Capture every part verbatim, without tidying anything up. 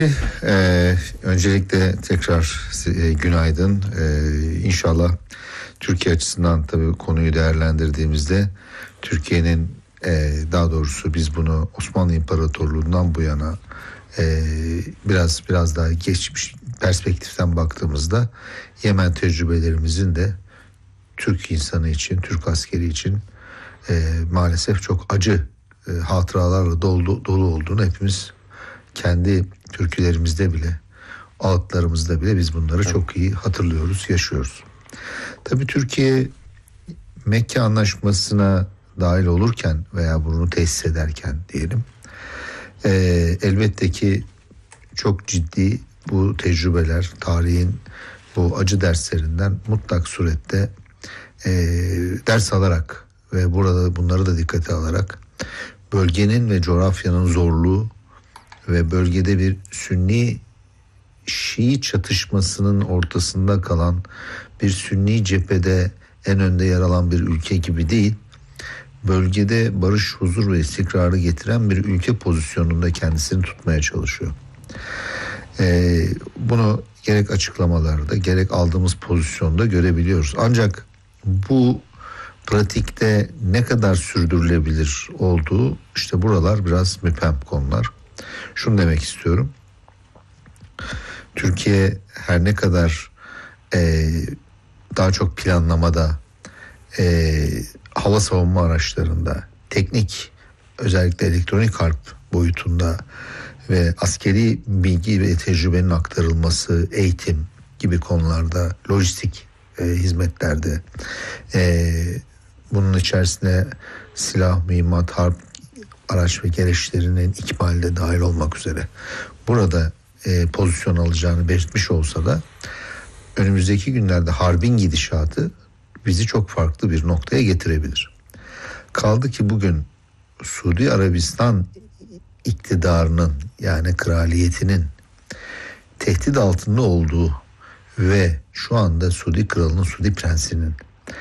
Ee, öncelikle tekrar e, günaydın. Ee, İnşallah Türkiye açısından tabii konuyu değerlendirdiğimizde Türkiye'nin e, daha doğrusu biz bunu Osmanlı İmparatorluğu'ndan bu yana e, biraz biraz daha geçmiş perspektiften baktığımızda Yemen tecrübelerimizin de Türk insanı için, Türk askeri için e, maalesef çok acı e, hatıralarla dolu, dolu olduğunu hepimiz kendi türkülerimizde bile, ağıtlarımızda bile biz bunları çok iyi hatırlıyoruz, yaşıyoruz. Tabii Türkiye Mekke Anlaşması'na dahil olurken veya bunu tesis ederken diyelim, e, elbette ki çok ciddi bu tecrübeler, tarihin bu acı derslerinden mutlak surette e, ders alarak ve burada bunları da dikkate alarak bölgenin ve coğrafyanın zorluğu ve bölgede bir Sünni Şii çatışmasının ortasında kalan bir Sünni cephede en önde yer alan bir ülke gibi değil, bölgede barış, huzur ve istikrarı getiren bir ülke pozisyonunda kendisini tutmaya çalışıyor. Ee, bunu gerek açıklamalarda gerek aldığımız pozisyonda görebiliyoruz. Ancak bu pratikte ne kadar sürdürülebilir olduğu, işte buralar biraz müphem konular. Şunu demek istiyorum. Türkiye her ne kadar e, daha çok planlamada, e, hava savunma araçlarında, teknik, özellikle elektronik harp boyutunda ve askeri bilgi ve tecrübenin aktarılması, eğitim gibi konularda, lojistik e, hizmetlerde, e, bunun içerisine silah, mühimmat, harp araç ve gereçlerinin ikmalde dahil olmak üzere burada e, pozisyon alacağını belirtmiş olsa da önümüzdeki günlerde harbin gidişatı bizi çok farklı bir noktaya getirebilir. Kaldı ki bugün Suudi Arabistan iktidarının, yani kraliyetinin tehdit altında olduğu ve şu anda Suudi kralının, Suudi prensinin,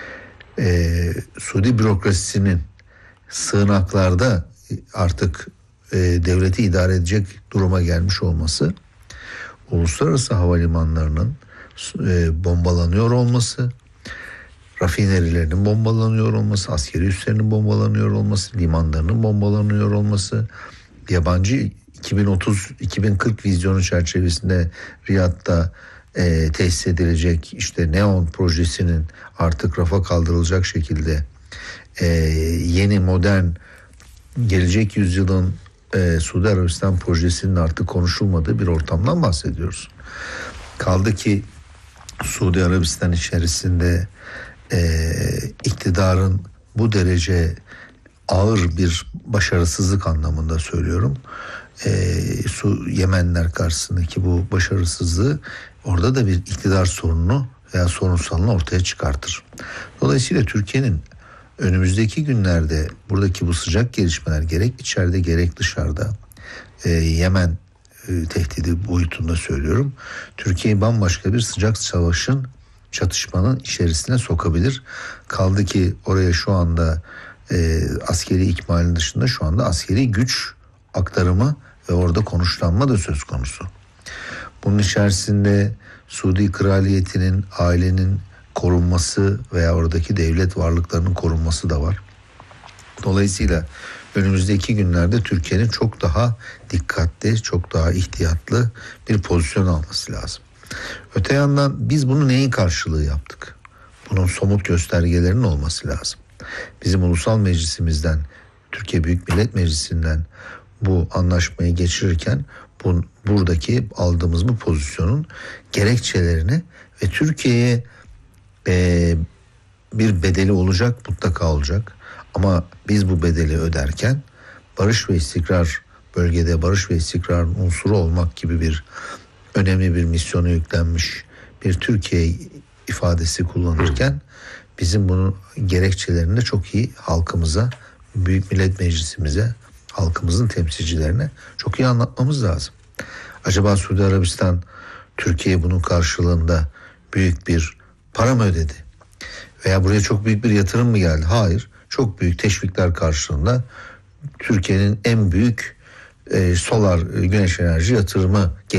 e, Suudi bürokrasisinin sığınaklarda artık e, devleti idare edecek duruma gelmiş olması, uluslararası havalimanlarının e, bombalanıyor olması, rafinerilerinin bombalanıyor olması, askeri üslerinin bombalanıyor olması, limanlarının bombalanıyor olması, yabancı iki bin otuz iki bin kırk vizyonu çerçevesinde Riyad'da e, tesis edilecek işte Neon projesinin artık rafa kaldırılacak şekilde e, yeni modern gelecek yüzyılın e, Suudi Arabistan projesinin artık konuşulmadığı bir ortamdan bahsediyoruz. Kaldı ki Suudi Arabistan içerisinde e, iktidarın bu derece ağır bir başarısızlık anlamında söylüyorum. E, Su Yemenler karşısındaki bu başarısızlığı orada da bir iktidar sorununu veya sorunsalını ortaya çıkartır. Dolayısıyla Türkiye'nin önümüzdeki günlerde buradaki bu sıcak gelişmeler gerek içeride gerek dışarıda e, Yemen e, tehdidi boyutunda söylüyorum. Türkiye'yi bambaşka bir sıcak savaşın, çatışmanın içerisine sokabilir. Kaldı ki oraya şu anda e, askeri ikmalin dışında şu anda askeri güç aktarımı ve orada konuşlanma da söz konusu. Bunun içerisinde Suudi kraliyetinin, ailenin korunması veya oradaki devlet varlıklarının korunması da var. Dolayısıyla önümüzdeki günlerde Türkiye'nin çok daha dikkatli, çok daha ihtiyatlı bir pozisyon alması lazım. Öte yandan biz bunu neyin karşılığı yaptık? Bunun somut göstergelerinin olması lazım. Bizim ulusal meclisimizden, Türkiye Büyük Millet Meclisi'nden bu anlaşmayı geçirirken bu, buradaki aldığımız bu pozisyonun gerekçelerini ve Türkiye'ye e, bir bedeli olacak, mutlaka olacak. Ama biz bu bedeli öderken barış ve istikrar, bölgede barış ve istikrarın unsuru olmak gibi bir önemli bir misyonu yüklenmiş bir Türkiye ifadesi kullanırken bizim bunun gerekçelerini de çok iyi halkımıza, Büyük Millet Meclisimize, halkımızın temsilcilerine çok iyi anlatmamız lazım. Acaba Suudi Arabistan Türkiye'ye bunun karşılığında büyük bir para mı ödedi? Veya buraya çok büyük bir yatırım mı geldi? Hayır. Çok büyük teşvikler karşılığında Türkiye'nin en büyük e, solar, e, güneş enerji yatırımı